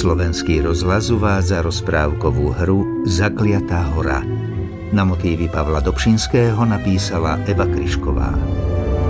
Slovenský rozhlas uvádza rozprávkovú hru Zakliatá hora. Na motívy Pavla Dobšinského napísala Eva Kryšková.